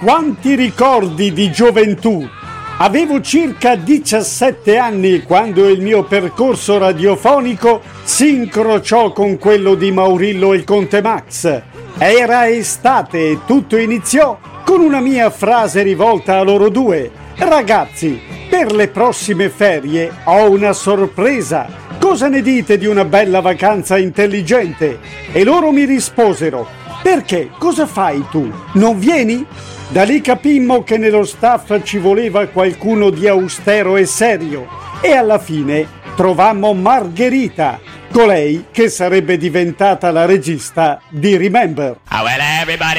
Quanti ricordi di gioventù! Avevo circa 17 anni quando il mio percorso radiofonico si incrociò con quello di Maurillo e il Conte Max. Era estate e tutto iniziò con una mia frase rivolta a loro due. Ragazzi, per le prossime ferie ho una sorpresa. Cosa ne dite di una bella vacanza intelligente? E loro mi risposero: perché? Cosa fai tu? Non vieni? Da lì capimmo che nello staff ci voleva qualcuno di austero e serio e alla fine trovammo Margherita, colei che sarebbe diventata la regista di Remember.